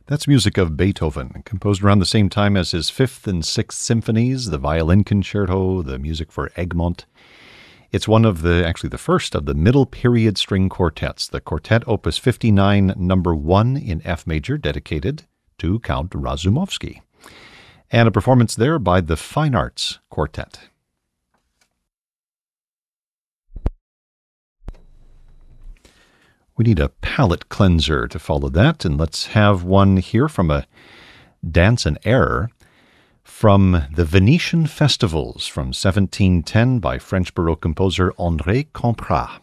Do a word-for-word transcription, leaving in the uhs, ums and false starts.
That's music of Beethoven, composed around the same time as his Fifth and Sixth Symphonies, the Violin Concerto, the music for Egmont. It's one of the, actually the first of the middle period string quartets, the Quartet Opus fifty-nine, number one in F major, dedicated to Count Razumovsky. And a performance there by the Fine Arts Quartet. We need a palate cleanser to follow that, and let's have one here from a dance and air from the Venetian Festivals from seventeen ten by French Baroque composer André Camprat.